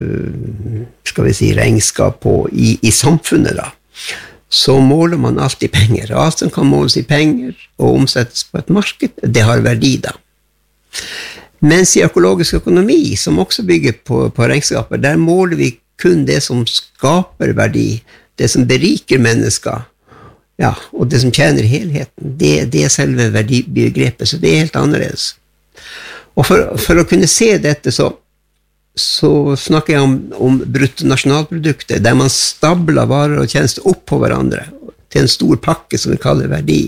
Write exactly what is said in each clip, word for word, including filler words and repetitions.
skal vi si, regnskap på i, i samfunnet da, så måler man alt i penger. Og alt som kan måles i penger og omsettes på et marked, det har verdi da. Mens i økologisk økonomi, som også bygger på, på regnskaper, der måler vi kun det som skaper verdi, det som beriker mennesker, ja, og det som tjener helheten. Det, det er selve verdibegrepet, så det er helt annerledes. Og for, for å kunne se dette, så, så snakker jeg om, om bruttonasjonalproduktet, der man stabler varer og tjenester opp på hverandre, til en stor pakke som vi kaller verdi.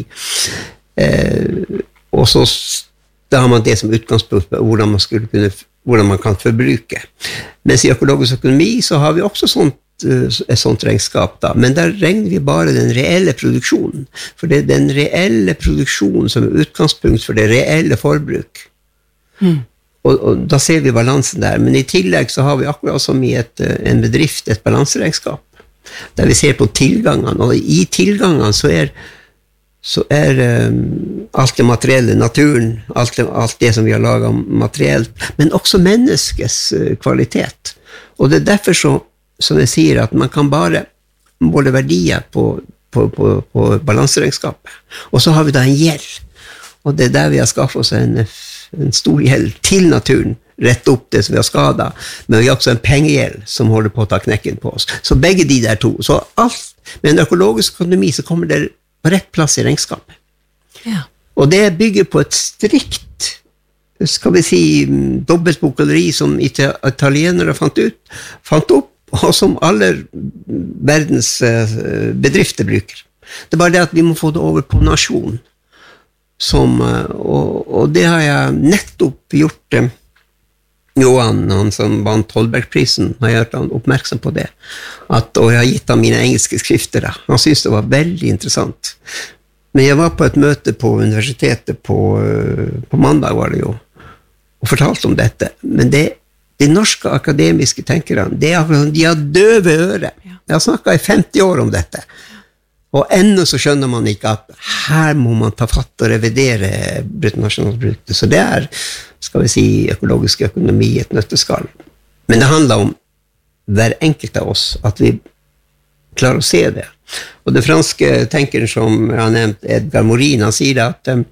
Eh, og så da har man det som utgangspunkt på hvordan man, skulle kunne, hvordan man kan forbruke. Mens i økologisk økonomi så har vi også sånt, et sånt regnskap da, men der regner vi bare den reelle produksjonen, for det er den reelle produksjonen som er utgangspunkt for det reelle forbruk. Mm. Og, og da ser vi balansen der, men i tillegg så har vi akkurat som i et, en bedrift et balanseregnskap, der vi ser på tilgangene, og i tilgangene så er så er um, alt det materielle, naturen, alt det, alt det som vi har laget materielt, men også menneskets uh, kvalitet. Og det er derfor så, som jeg sier, at man kan bare måle verdier på, på, på, på balanseregnskapet. Og så har vi da en gjeld, og det er der vi har skaffet oss en, en stor gjeld til naturen, rett opp det som vi har skadet, men vi har også en pengegjeld som holder på å ta knekken på oss. Så begge de der to, så alt, med en økologisk økonomi så kommer det på rett plass i regnskapet. Ja. Og det bygger på et strikt, skal vi si, dobbeltbokholderi som italienere fant ut, fant opp, og som alle verdens bedrifter bruker. Det er bare det at vi må få det over på nasjon. Som, og, og det har jeg nettopp gjort. Johan, han som vant Holbergprisen, har gjort han oppmerksom på det. At, og jeg har gitt ham mine engelske skrifter. Han synes det var veldig interessant. Men jeg var på et møte på universitetet på, på mandag, var det jo, og fortalte om dette. Men det, de norske akademiske tenkerne, de har, de har døve øre. Jeg har snakket i femti år om dette. Og ennå så skjønner man ikke at her må man ta fatt og revidere bruttonasjonalproduktet. Så det er, skal vi si, økologisk økonomi i et nøtteskall. Men det handler om hver enkelt av oss, at vi klarer å se det. Og det franske tenkeren som jeg har nevnt, Edgar Morin, han sier at um,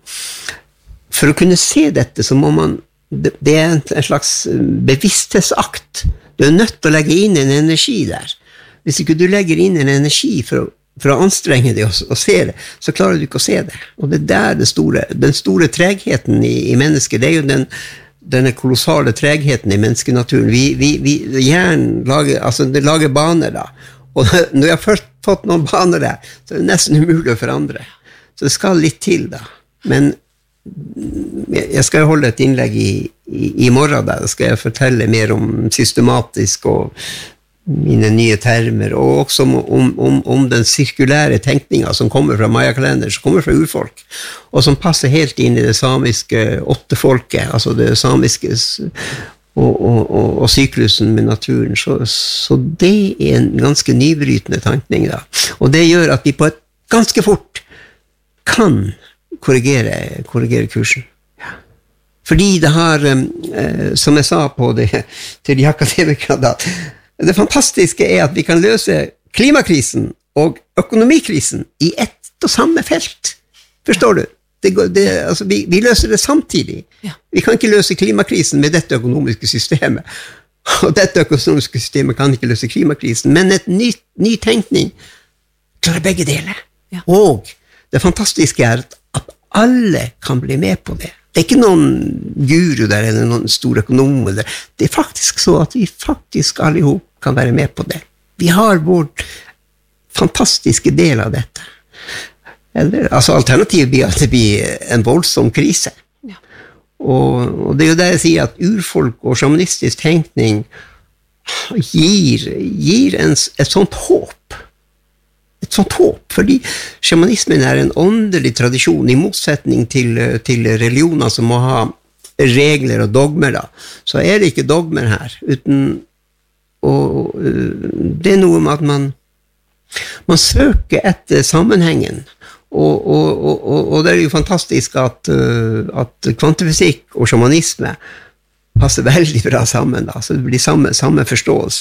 for å kunne se dette, så må man, det, det er en, en slags bevissthetsakt. Du er nødt til å legge inn en energi der. Hvis ikke du legger inn en energi for å for å anstrenge deg og, og se det, så klarer du ikke å se det. Og det er der det store, den store tregheten i, i mennesket, det er jo den, denne kolossale tregheten i menneskenaturen. Vi, vi, vi hjernen lager, altså det lager baner da, og når jeg har først fått noen baner der, så er det nesten umulig å forandre. Så det skal litt til da. Men jeg skal holde et innlegg i, i, i morgen der, da skal jeg fortelle mer om systematisk og mine nye termer, og også om, om, om den sirkulære tenkningen som kommer fra Maya-kalender, som kommer fra urfolk, og som passer helt inn i det samiske åttefolket, altså det samiske og, og, og, og syklusen med naturen. Så, så det er en ganske nybrytende tenkning da. Og det gjør at vi på et ganske fort kan korrigere, korrigere kursen. Fordi det har, eh, som jeg sa på det, til de akademikere da, det fantastiske er at vi kan løse klimakrisen og økonomikrisen i ett og samme felt. Forstår du? Det, det, altså, vi, vi løser det samtidig. Ja. Vi kan ikke løse klimakrisen med dette økonomiske systemet. Og dette økonomiske systemet kan ikke løse klimakrisen, men et ny, ny tenkning klarer begge deler. Ja. Og det fantastiske er at alle kan bli med på det. Det er ikke noen guru der, eller noen stor økonom. Eller. Det er faktisk så at vi faktisk alle ihop kan være med på det. Vi har vår fantastiske del av dette. Eller, altså alternativet blir at det blir en voldsom krise. Ja. Og, og det er jo der jeg sier at urfolk og shamanistisk tenkning gir, gir en, et sånt håp. Et sånt håp, fordi shamanismen er en åndelig tradisjon i motsetning til, til religioner som må ha regler og dogmer da. Så er det ikke dogmer her, uten og det er noe med at man man søker etter sammenhengen og, og, og, og det er jo fantastisk at, at kvantefysikk og shamanisme passer veldig bra sammen, da, så det blir samme, samme forståelse.